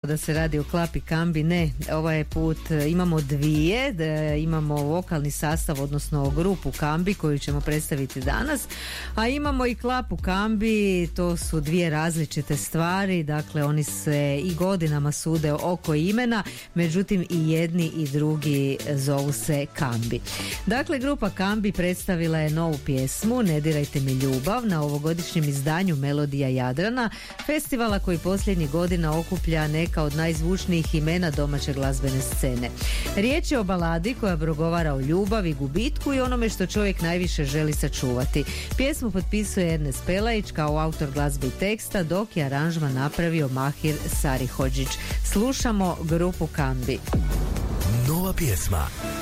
da se radi o Klapi Kambi. Ne, ovaj put imamo dvije, imamo vokalni sastav, odnosno grupu Kambi koju ćemo predstaviti danas, a imamo i Klapu Kambi. To su dvije različite stvari, dakle oni se i godinama sude oko imena, međutim i jedni i drugi zovu se Kambi. Dakle, grupa Kambi predstavila je novu pjesmu Ne dirajte mi ljubav na ovogodišnjem izdanju Melodija Jadrana, festivala koji posljednjih godina okuplja neka od najzvučnijih imena domaće glazbene scene. Riječ je o baladi koja progovara o ljubavi, gubitku i onome što čovjek najviše želi sačuvati. Pjesmu potpisuje Ernest Pelajić kao autor glazbe i teksta, dok je aranžman napravio Mahir Sarihodžić. Slušamo grupu Kambi. Nova pjesma.